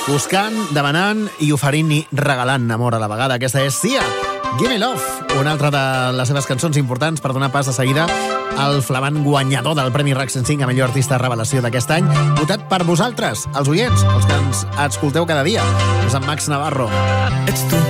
buscant, demanant i oferint i regalant amor a la vegada. Aquesta és Sia, Gimme Love, una altra de les seves cançons importants per donar pas de seguida al flamant guanyador del Premi RAC 105 a millor artista revelació d'aquest any, votat per vosaltres, els oients, els que ens escolteu cada dia. És en Max Navarro. Ets tu.